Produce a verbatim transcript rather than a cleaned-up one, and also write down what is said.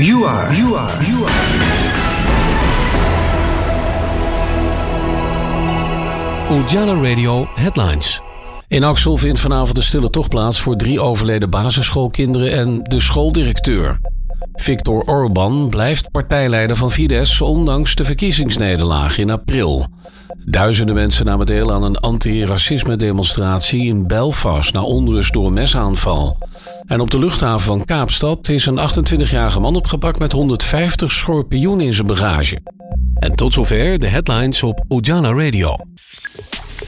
You are, you are, you are. Ujala Radio Headlines. In Axel vindt vanavond de stille tocht plaats voor drie overleden basisschoolkinderen en de schooldirecteur. Viktor Orbán blijft partijleider van Fidesz ondanks de verkiezingsnederlaag in april. Duizenden mensen namen deel aan een anti-racisme-demonstratie in Belfast na onrust door een mesaanval. En op de luchthaven van Kaapstad is een achtentwintigjarige man opgepakt met honderdvijftig schorpioenen in zijn bagage. En tot zover de headlines op Ujala Radio.